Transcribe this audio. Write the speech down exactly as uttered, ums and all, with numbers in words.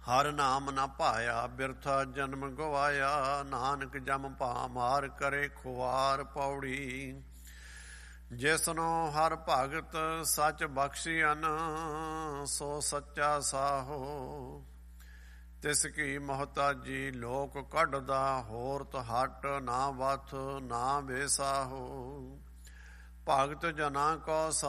ਹਰ ਨਾਮ ਨਾ ਭਾਇਆ ਬਿਰਥਾ ਜਨਮ ਗਵਾਇਆ। ਨਾਨਕ ਜਮ ਭਾ ਮਾਰ ਕਰੇ ਖੁਆਰ ਪੌੜੀ। ਜਿਸਨੂੰ ਹਰ ਭਗਤ ਸੱਚ ਬਖਸ਼ੀਅਨ ਸੋ ਸੱਚਾ ਸਾਹੋ। ਤਿਸ ਕੀ ਮੁਹਤਾਜੀ ਲੋਕ ਕੱਢਦਾ ਹੋਰਤ ਹਟ ਨਾ ਵਥ ਨਾ ਬੇਸਾਹੋ। ਭਗਤ ਜਨਾਂ ਕੋ